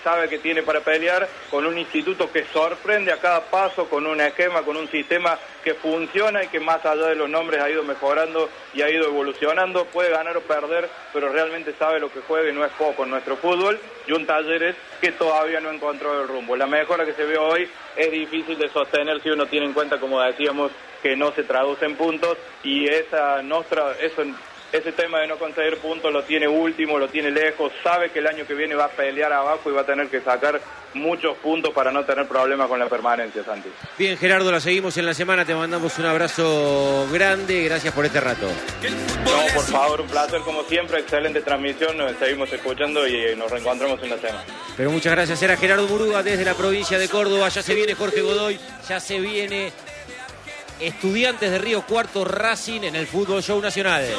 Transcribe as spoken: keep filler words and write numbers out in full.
sabe que tiene para pelear, con un instituto que sorprende a cada paso, con un esquema, con un sistema que funciona y que más allá de los nombres ha ido mejorando y ha ido evolucionando, puede ganar o perder, pero realmente sabe lo que juega y no es poco en nuestro fútbol, y un Talleres que todavía no encontró el rumbo. La mejora que se ve hoy es difícil de sostener si uno tiene en cuenta, como decíamos, que no se traduce en puntos, y esa nostra, eso, ese tema de no conseguir puntos lo tiene último, lo tiene lejos, sabe que el año que viene va a pelear abajo y va a tener que sacar muchos puntos para no tener problemas con la permanencia, Santi. Bien, Gerardo, la seguimos en la semana, te mandamos un abrazo grande, gracias por este rato. No, por favor, un placer como siempre, excelente transmisión, nos seguimos escuchando y nos reencontramos en la semana. Pero muchas gracias, era Gerardo Murúa desde la provincia de Córdoba, ya se viene Jorge Godoy, ya se viene Estudiantes de Río Cuarto, Racing en el Fútbol Show Nacional.